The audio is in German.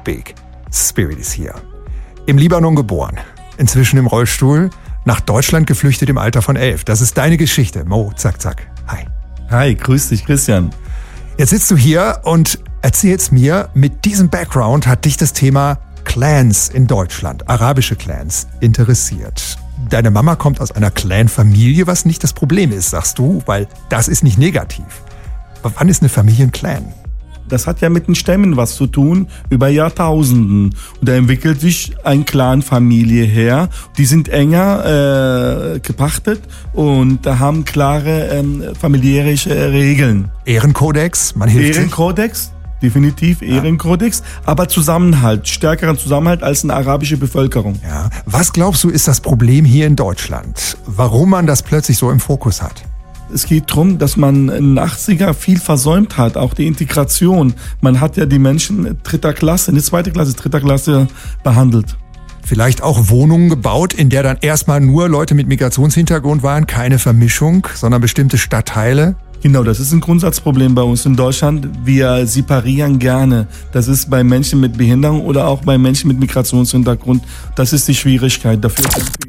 big. Spirit is here. Im Libanon geboren, inzwischen im Rollstuhl, nach Deutschland geflüchtet im Alter von 11. Das ist deine Geschichte. Mo, zack, zack. Hi. Hi, grüß dich, Christian. Jetzt sitzt du hier und erzählst mir, mit diesem Background hat dich das Thema Clans in Deutschland, arabische Clans, interessiert. Deine Mama kommt aus einer Clan-Familie, was nicht das Problem ist, sagst du, weil das ist nicht negativ. Aber wann ist eine Familie ein Clan? Das hat ja mit den Stämmen was zu tun, über Jahrtausenden. Und da entwickelt sich eine Clan-Familie her. Die sind enger gepachtet und da haben klare familiäre Regeln. Ehrenkodex, man hilft Ehrenkodex, definitiv Ehrenkodex, aber Zusammenhalt, stärkeren Zusammenhalt als eine arabische Bevölkerung. Ja. Was glaubst du, ist das Problem hier in Deutschland? Warum man das plötzlich so im Fokus hat? Es geht darum, dass man in den 80er viel versäumt hat, auch die Integration. Man hat ja die Menschen dritter Klasse behandelt. Vielleicht auch Wohnungen gebaut, in der dann erstmal nur Leute mit Migrationshintergrund waren, keine Vermischung, sondern bestimmte Stadtteile? Genau, das ist ein Grundsatzproblem bei uns in Deutschland. Wir separieren gerne. Das ist bei Menschen mit Behinderung oder auch bei Menschen mit Migrationshintergrund. Das ist die Schwierigkeit. Dafür